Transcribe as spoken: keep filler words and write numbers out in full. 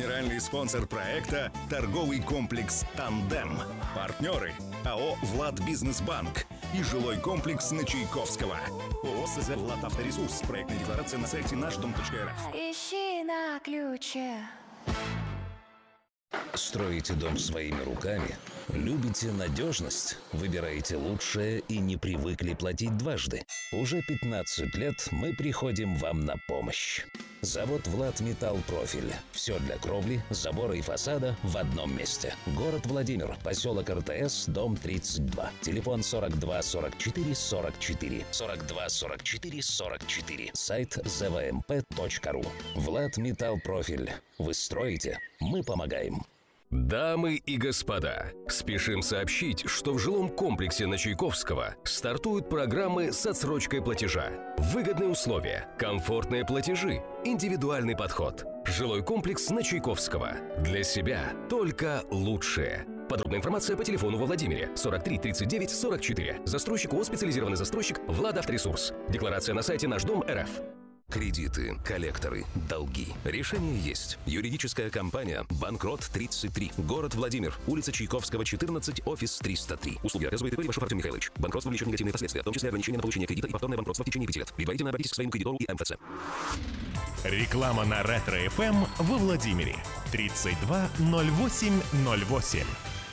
Генеральный спонсор проекта – торговый комплекс «Тандем». Партнеры – АО «Владбизнесбанк» и жилой комплекс на Чайковского. ООО «СЗ Владавторесурс». Проектная декларация на сайте наш дом точка эр эф. Ищи на ключе. Строите дом своими руками? Любите надежность? Выбираете лучшее и не привыкли платить дважды? Уже пятнадцать лет мы приходим вам на помощь. Завод «Владметаллпрофиль». Все для кровли, забора и фасада в одном месте. Город Владимир, поселок эр тэ эс, дом тридцать два. Телефон сорок два сорок четыре сорок четыре. сорок два сорок четыре сорок четыре. Сайт зэ вэ эм пэ точка ру. «Владметаллпрофиль». Вы строите, мы помогаем. Дамы и господа, спешим сообщить, что в жилом комплексе на Чайковского стартуют программы с отсрочкой платежа. Выгодные условия, комфортные платежи, индивидуальный подход. Жилой комплекс на Чайковского. Для себя только лучшее. Подробная информация по телефону во Владимире сорок три тридцать девять сорок четыре. Застройщик ООО «Специализированный застройщик Владавторесурс». Декларация на сайте наш дом точка эр эф. Кредиты, коллекторы, долги. Решение есть. Юридическая компания «Банкрот тридцать три». Город Владимир. Улица Чайковского, четырнадцать, офис триста три. Услуги оказывает Ивашев Артем Михайлович. Банкротство влечет негативные последствия, в том числе ограничение на получение кредита и повторное банкротство в течение пяти лет. Предварительно обратитесь к своему кредитору и эм эф цэ. Реклама на Ретро-эф эм во Владимире. тридцать два ноль восемь ноль восемь.